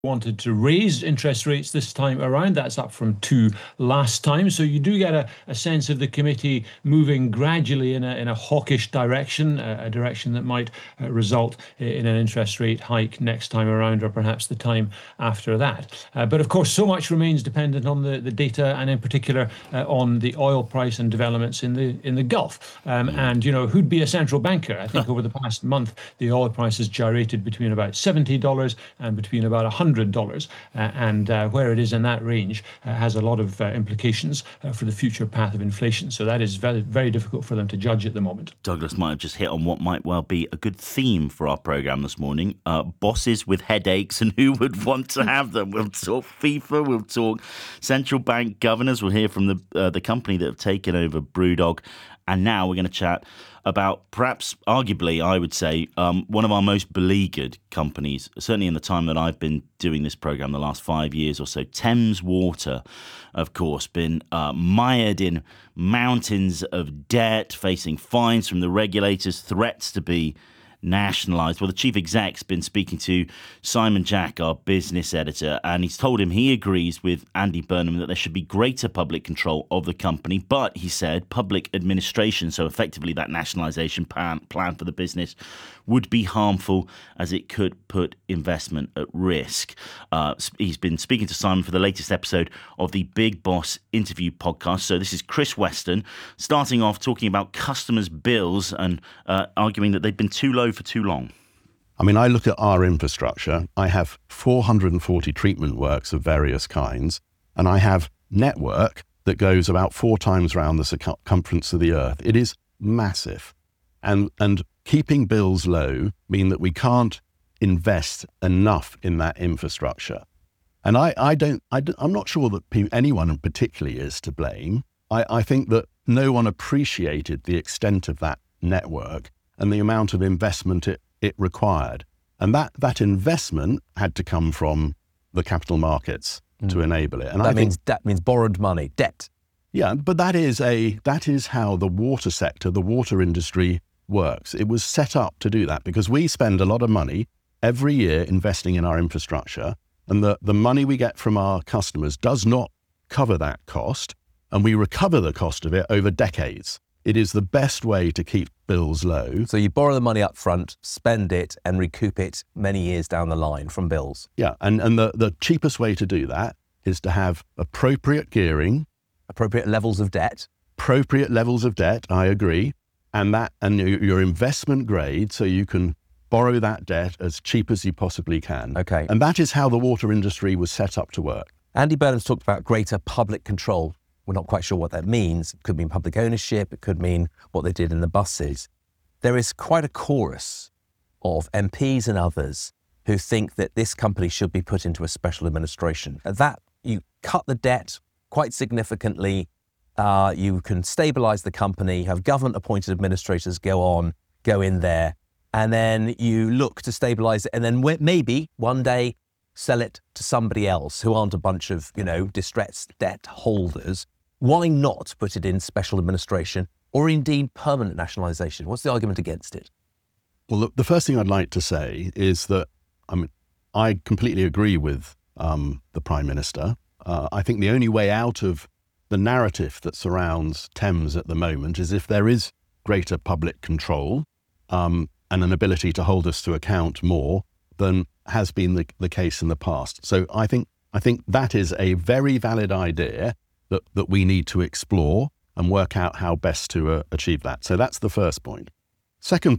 wanted to raise interest rates this time around. That's up from 2 last time. So you do get a sense of the committee moving gradually in a hawkish direction, a direction that might result in an interest rate hike next time around, or perhaps the time after that. But of course, so much remains dependent on the data, and in particular on the oil price and developments in the Gulf. And who'd be a central banker? I think over the past month, the oil price has gyrated between about $70 and between about $100, and where it is in that range has a lot of implications for the future path of inflation. So that is very, very difficult for them to judge at the moment. Douglas might have just hit on what might well be a good theme for our programme this morning. Bosses with headaches and who would want to have them. We'll talk FIFA, we'll talk central bank governors, we'll hear from the company that have taken over BrewDog, and now we're going to chat about perhaps, arguably, I would say, one of our most beleaguered companies, certainly in the time that I've been doing this programme, the last 5 years or so. Thames Water, of course, been mired in mountains of debt, facing fines from the regulators, threats to be nationalised. Well, the chief exec's been speaking to Simon Jack, our business editor, and he's told him he agrees with Andy Burnham that there should be greater public control of the company, but he said public administration, so effectively that nationalisation plan for the business, would be harmful as it could put investment at risk. He's been speaking to Simon for the latest episode of the Big Boss interview podcast. So this is Chris Weston starting off talking about customers' bills and arguing that they've been too low for too long. I mean, I look at our infrastructure. I have 440 treatment works of various kinds, and I have network that goes about 4 times around the circumference of the earth. It is massive. And keeping bills low mean that we can't invest enough in that infrastructure. And I'm not sure that anyone particularly is to blame. I think that no one appreciated the extent of that network and the amount of investment it required. And that investment had to come from the capital markets to enable it. And that means borrowed money, debt. Yeah, but that is how the water sector, the water industry works. It was set up to do that because we spend a lot of money every year investing in our infrastructure, and the money we get from our customers does not cover that cost, and we recover the cost of it over decades. It is the best way to keep bills low. So you borrow the money up front, spend it, and recoup it many years down the line from bills. Yeah, and the cheapest way to do that is to have appropriate gearing. Appropriate levels of debt. Appropriate levels of debt, I agree. And your investment grade, so you can borrow that debt as cheap as you possibly can. Okay. And that is how the water industry was set up to work. Andy Burnham's talked about greater public control. We're not quite sure what that means. It could mean public ownership. It could mean what they did in the buses. There is quite a chorus of MPs and others who think that this company should be put into a special administration. At that, you cut the debt quite significantly. You can stabilise the company, have government-appointed administrators go in there, and then you look to stabilise it, and then maybe one day sell it to somebody else who aren't a bunch of, distressed debt holders. Why not put it in special administration or indeed permanent nationalisation? What's the argument against it? Well, the first thing I'd like to say is that I completely agree with the Prime Minister. I think the only way out of the narrative that surrounds Thames at the moment is if there is greater public control and an ability to hold us to account more than has been the case in the past. So I think that is a very valid idea that we need to explore and work out how best to achieve that. So that's the first point. Second